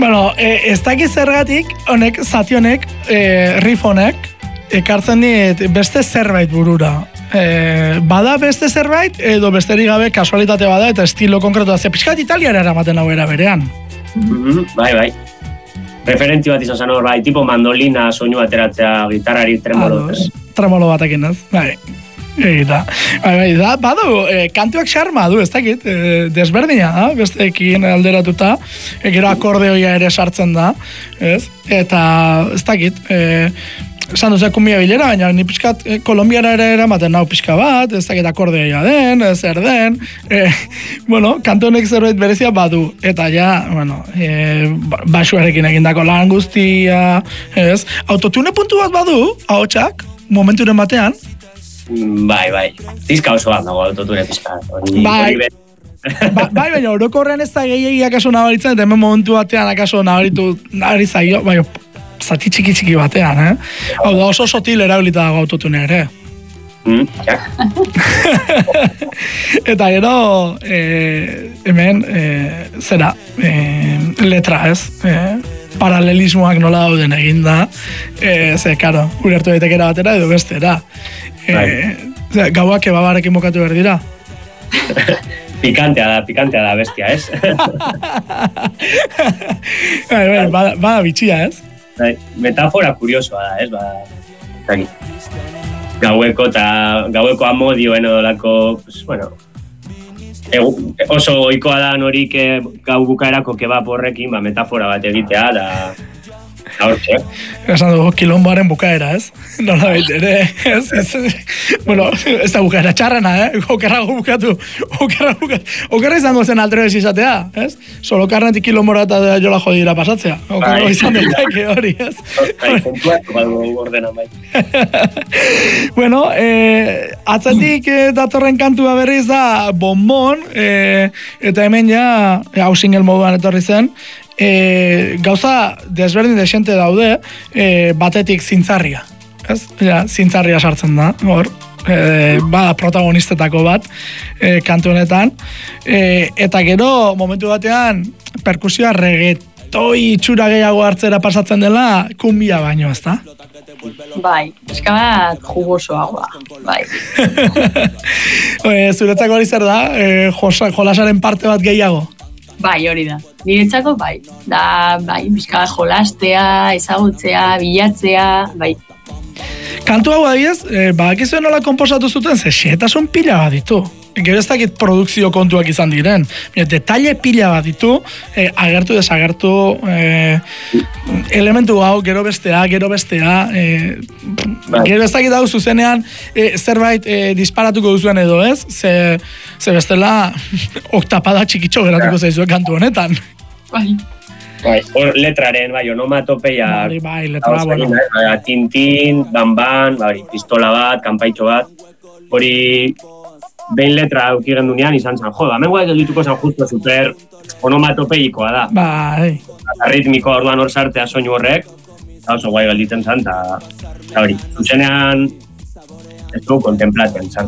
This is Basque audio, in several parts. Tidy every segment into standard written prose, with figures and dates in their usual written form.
Bueno, ez dakit zergatik, zati honek, riff honek, ekartzen dit beste zerbait burura. Bada beste zerbait, edo besterik gabe kasualitate bada, eta estilo konkretua, ze pixkat italiara eramaten hau era berean. Bai. Referentzi bat izan zen hor, bai, tipo mandolina soinu ateratzea, gitarrari tremolo. Tremolo batekin ez, bai. Eta, badu, kantuak xarma du, ez dakit, desberdina da, besteekin alderatuta, gero akordeoia ere sartzen da, ez? Eta, ez dakit, esan duzea kumbia bilera, baina ni pixkat kolombiara ere eramaten nau pixka bat, ez dakit akordeoia den, zer den, bueno, kantu honek zerbait berezia badu, eta ja, bueno, basuarekin egindako lan guztia, ez? Autotune puntu bat badu, ahotsak, momenturen batean, Bai. Pizka oso bat dago autotune pizka. Bai, baina orokorrean ez da gehiagia akaso nabaritzen, eta hemen momentu batean akaso nabari zaio, bai, zati txiki batean, Hau da oso sotil erabilita dago autotune ere. Eta gero, hemen, zera, letra ez, paralelismoak nola dauden eginda, ze, karo, ulertu daitekera batera edo bestera. Gauak kebabarekin bokatu behar dira. Pikantea da bestia, ez? Bada bitxia, ez? Metafora kuriosoa da, ez? Gaueko amodioen odolako, bueno, oso ohikoa da norik gau bukaerako kebab horrekin, metafora bat egitea, da hortxe. Esan dugu kilomboaren bukaera, ez? Nola baita ere, ez? Bueno, ez da bukaera txarrena, Okerra bukatu. Okerra izango zen altrebez izatea, ez? Solo karnetik kilombora eta jola jodira pasatzea. Okerra izan daiteke hori, ez? Kontuatu balgo ordena bai. Bueno, atzatik datorren kantua berriz da Bonbon, eta hemen ja, hau single moduan etorri zen, gauza desberdin desente daude, batetik zintzarria. Ez? Ja, zintzarria sartzen da, hor. Bada protagonistetako bat kantu honetan. Eta gero, momentu batean, perkusioa reggaetoi itxura gehiago hartzera pasatzen dela, kumbia baino, ez da? Bai, eska bat jugosoagoa, bai. Zuretzako hori zer da? Jolasaren parte bat gehiago? Bai, hori da. Niretzako, bai. Bai, bizka jolastea, ezagutzea, bilatzea, bai. Kantu hau adiez, badakizuen nola konposatu zuten, ze xehetasun pila bat ditu. Gero ez dakit produkzio kontuak izan diren. Detaile pila bat ditu, agertu desagertu, elementu hau, gero bestea, gero ez dakit hau zuzenean zerbait disparatuko duzuen edo ez, ze bestela oktapada txikitxo geratuko zaizue kantu honetan. Bai, hor letraren, onomatopeia. Bai, letra, bueno. Tintin, ban, pistola bat, kanpaitxo bat, hori behin letra aukigen dunean izan zen, hemen guai geldituko zen justo super onomatopeikoa da. Bai. Ritmikoa orduan hor sartea soinu horrek, eta oso guai gelditzen zen, eta hori, zuzenean ez du kontemplatzen zen.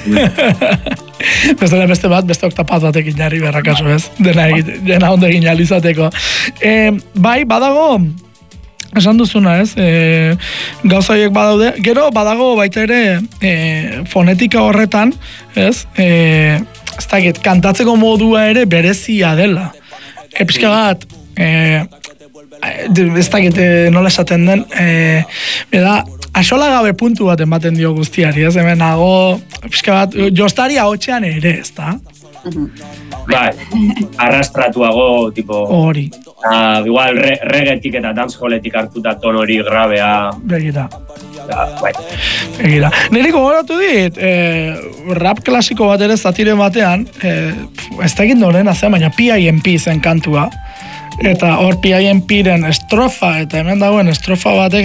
Beste oktapaz batekin jarri berrakaso ez, dena ondo egin alizateko. Bai, badago, esan duzuna ez, gauzaiek badaude, gero badago baita ere fonetika horretan, ez, ez dakit, kantatzeko modua ere berezia dela. Pixka bat, ez dakit nola esaten den, axola gabe puntu bat ematen dio guztiari, ez, hemen nago, pixka bat, jostari ahotxean ere, ez da? Bai, arrastratuago, tipo... Hori. Igual reggaetik eta dancehalletik hartuta ton hori grabea... Begira. Bai. Begira. Niri gogoratu dit, rap klasiko bat ere zatiren batean, ez da egin donen, baina P.I.M.P. zen kantua. Eta hor P.I.M.P.ren estrofa, eta hemen dagoen estrofa batek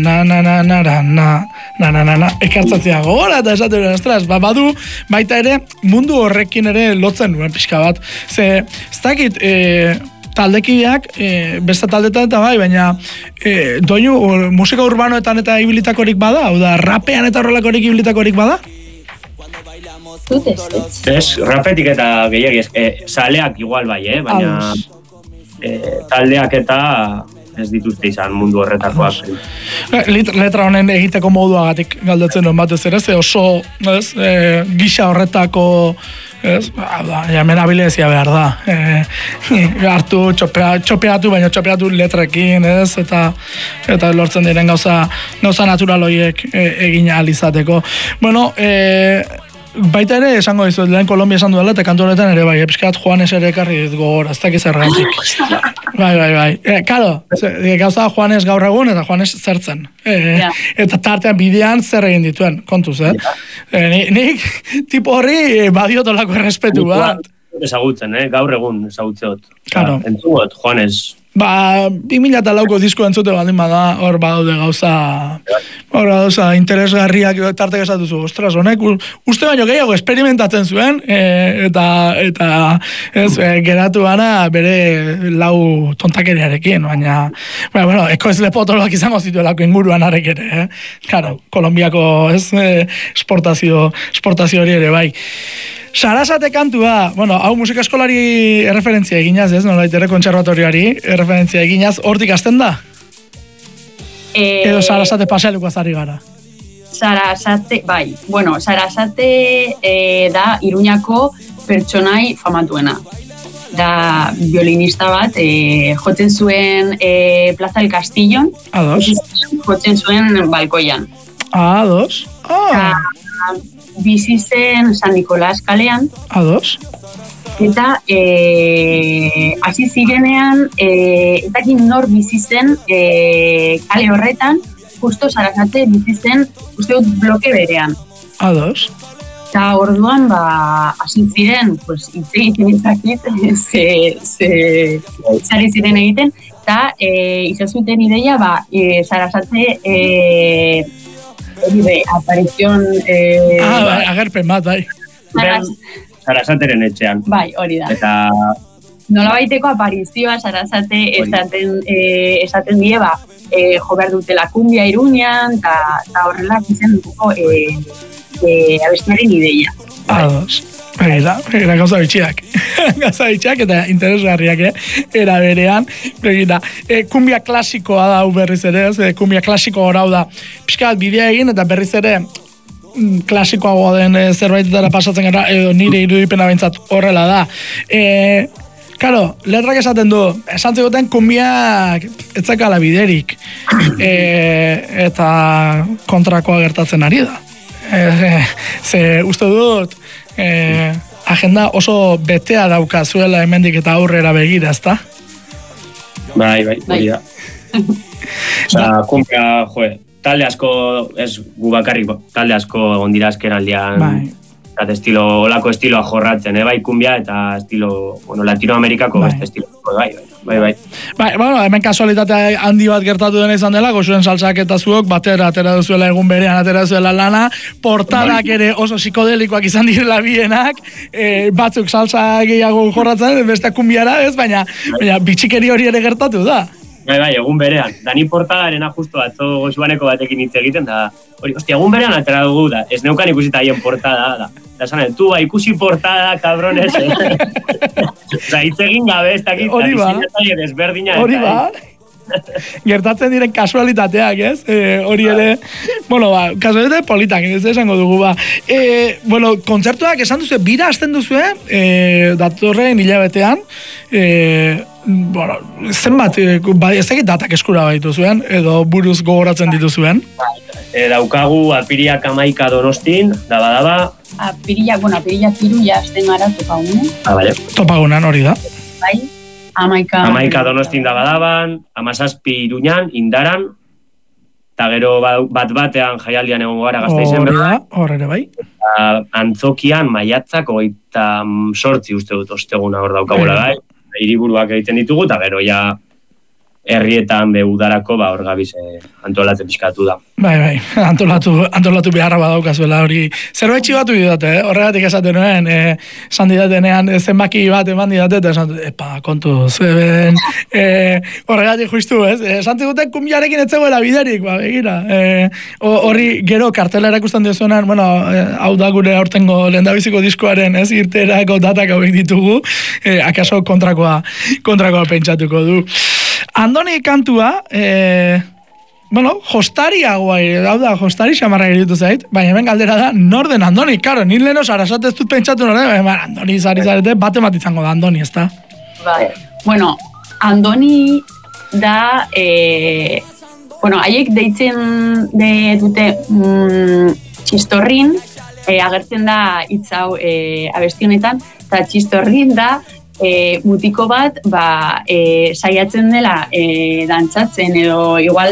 ekartzatzea gogora eta esaten duen, ostras, badu baita ere mundu horrekin ere lotzen duen pixka bat. Ze, ez dakit, taldekideak, beste taldetan eta bai, baina doinu musika urbanoetan eta ibilitakorik bada, hau da, rapean eta horrelakorik ibilitakorik bada? Ez. Ez, rapetik eta gehiagiz, saleak igual bai, baina... taldeak eta ez dituzte izan mundu horretakoak. Letra honen egiteko moduagatik galdetzen duen batez ere, ze oso gisa horretako hemen abilezia behar da. Hartu, txopeatu, baina txopeatu letrekin, eta lortzen diren gauza natural horiek egin ahal izateko. Bueno, baita ere, esango dizut, lehen Kolombia esan duela, eta kantu honetan ere bai, pixkat Juanes ere ekarri gogora, ez dakiz erratik. Bai. Karo, gauza Juanes gaur egun, eta Juanes zertzen. Eta tartean bidean zer egin dituen, kontuz, nik tipo horri badiotolako errespetu bat. Ezagutzen, gaur egun ezagutzeot. Claro. Entzugot, Juanes. 2004ko disko entzute baldin bada, hor badaude gauza interesgarriak tartek esatuzu, ostras, honek uste baino gehiago experimentatzen zuen, eta geratu bana bere lau tontakeriarekin, baina, bueno, ekoizle potoloak izango zituelako inguruan arek ere, Claro, Kolombiako esportazio hori ere bai. Sarasate kantua, bueno, hau musika eskolari erreferentzia eginaz, nolait ere kontserbatorioari erreferentzia eginaz, hortik hasten da? Edo Sarasate pasealuko azari gara? Sarasate, bai. Bueno, Sarasate da Iruñako pertsonai famatuena. Da violinista bat, jotzen zuen Plaza del Castillon, jotzen zuen balkoian. Ados. Bizi zen San Nicolás kalean. Ados. Eta hasi zirenean, etakin nor bizi zen kale horretan, justo Sarasate bizi zen, uste dut bloke berean. Ados. Eta orduan, hasi ziren, hitz egiten izakit, zari ziren egiten, eta izazuten ideia, Sarasate aparizion... agerpen bat, bai. Sarasateren etxean. Bai, hori da. Eta... nolabaiteko aparizioa Sarasate esaten die, jo behar dutela kumbia Iruñan, eta horrela izen duko abestiaren ideia. Ados. Begira, gauza bitxiak. Gauza bitxiak eta interesgarriak, era berean. Begira, kumbia klasikoa da berriz ere, kumbia klasiko horau da. Piskat bidea egin eta berriz ere klasikoagoa den zerbaitetara pasatzen gara, edo nire irudipena behintzat horrela da. Claro, letrak esaten du, esan zegoten kumbiak etzakala biderik, eta kontrakoa gertatzen ari da. Ze uste dut, agenda oso betea daukazuela hemendik eta aurrera begira, ezta? Bai, hori da. Osa, kumbia, talde asko, ez gu bakarrik, talde asko egon dira azkenaldian, eta olako estiloa jorratzen, bai, kumbia eta estilo, Latinoamerikako beste estilo, bai. Bueno, hemen kasualitate handi bat gertatu dena izan dela, goxuen salsak eta zuok batera atera duzuela egun berean atera duzuela lana, portadak ere oso psikodelikoak izan direla bienak, batzuk salsa gehiago jorratzen, beste kumbiara, ez, baina bitxikeri hori ere gertatu da. Bai, egun berean. Dani portadarena justo atzo goxuaneko batekin hitz egiten, da, hori, egun berean atera dugu, da, ez neukan ikusita haien portada, da. Da esan, tu, ikusi portada, cabrones, Osa, hitz egin gabe, ez dakit, desberdina. Hori ba, gertatzen diren kasualitateak, ez? Hori ere, bueno, kasualitate politak, ez esango dugu, bueno, kontzertuak esan duzu, bira hasten duzu, datorren hilabetean, bueno, zenbat, ez dakit datak eskura baitu zuen, edo buruz gogoratzen dituzuen? Daukagu apiriak 11 Donostin, daba. Apiriak tiru jazten gara topagunen. Bale. Topagunan hori da. Bai, 11 Donostin daba, 17 Iruñan, Indaran, eta gero bat-batean jaialdian egon gara Gasteizen. Hor ere bai. Antzokian maiatzak 28 uste dut osteguna hor daukagula gai. Hiriburuak egiten ditugu, eta gero ja herrietan udarako hor gabiz antolatzen pixkatu da. Bai, antolatu beharra badaukazuela hori. Zerbait txibatu didate, horregatik esaten nuen, esan didatenean zenbaki bat eman didate, eta esan kontuz, horregatik justu, esan ziguten kumbiarekin etzegoela biderik, begira. Horri gero kartela erakusten diozuenan, hau da gure aurtengo lehendabiziko diskoaren, irterako datak hauek ditugu, akaso kontrakoa pentsatuko du. Andoni kantua, jostari xamarra geritu zait, baina hemen galdera da, nor den Andoni, karo, nire leheno sarasate ez dut pentsatu nore, Andoni zari zarete, bate bat izango da Andoni, ez da? Bai, Andoni da, haiek deitzen dute txistorrin, agertzen da hitz hau abestionetan, eta txistorrin da, mutiko bat saiatzen dela dantzatzen edo igual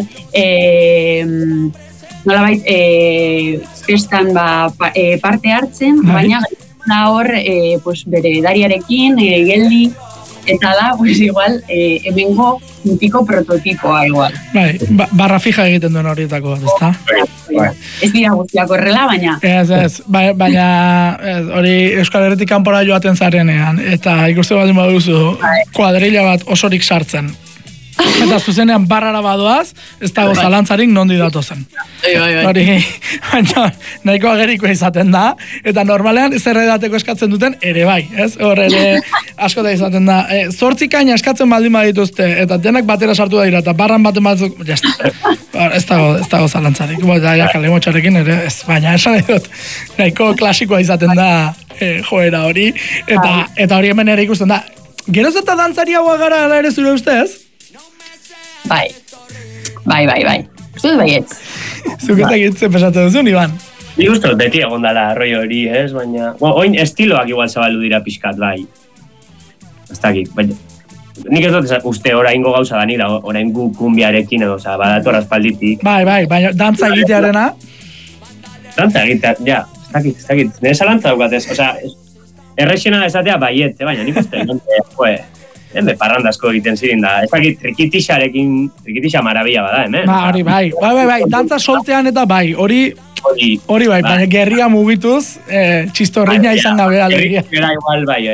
nolabait festan parte hartzen, baina hor bere edariarekin geldi eta da igual hemengo mutiko prototipoa igual. Bai, barra fija egiten duen horietako bat, ezta? Ez dira guztiak horrela, baina... Ez, baina hori Euskal Herritik kanpora joaten zarenean, eta ikusten bat baduzu kuadrilla bat osorik sartzen. Eta zuzenean barrara badoaz, ez dago zalantzarik nondi datozen. Hori, baina nahiko agerikoa izaten da, eta normalean zer edateko eskatzen duten ere bai, ez? Hor ere asko da izaten da. 8 kaina eskatzen baldin badituzte, eta denak batera sartu da dira, eta barran baten batzuk, ez dago zalantzarik. Jakale motxarekin ere, ez, baina esan dut, nahiko klasikoa izaten da joera hori, eta hori hemen ere ikusten da. Geroz eta dantzari hau gara ere zure ustez? Bai. Uste dut baietz. Zuk ez dakitzen pesatu duzun, Iban? Ni uste beti egon dala arroi hori, ez? Baina... Oin estiloak igual zabaldu dira pixkat, bai. Ez dakit, baina... Nik ez dut uste oraingo gauza da nira, orain gu kumbiarekin edo, badator aspalditik. Bai, baina dantza egitearena? Dantza egitea, ja, ez dakit. Nire zalantza daukatez, errexena esatea baiet, baina nik uste, Hembe parrandazko egiten zirin da. Ez dakit trikitixa marabila bada, hemen. Hori bai, dantza soltean eta bai, hori bai, baina gerria mugituz, txistorrina izan gabe alegia. Gera igual bai.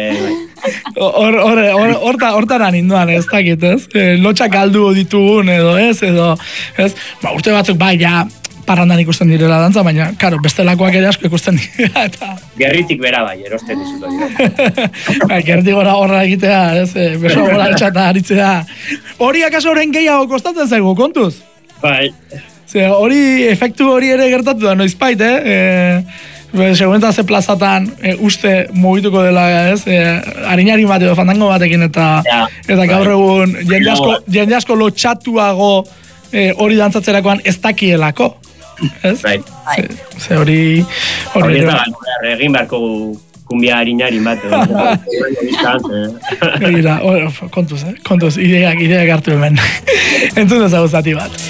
Hortara ninduan, ez dakit, ez? Lotxak galdu ditugun edo, ez? Urte batzuk bai, ja, parrandan ikusten direla dantza, baina, karo, bestelakoak ere asko ikusten dira, eta... Gerritik bera bai, erosten dizuto dira. Gerritik horra egitea, ez? Beso gora etxata aritzea. Hori akaso horren gehiago kostatzen zaigu, kontuz? Bai. Efektu hori ere gertatu da, noizpait, Segurentan ze plazatan uste mugituko dela, ez? Harinari bat edo fandango batekin, eta gaur egun jende asko lotxatuago hori dantzatzerakoan ez dakielako. Ez? Ze hori egin beharko kumbia harinarin bat. Kontuz, ideak hartu hemen. Entzun dezago zati bat.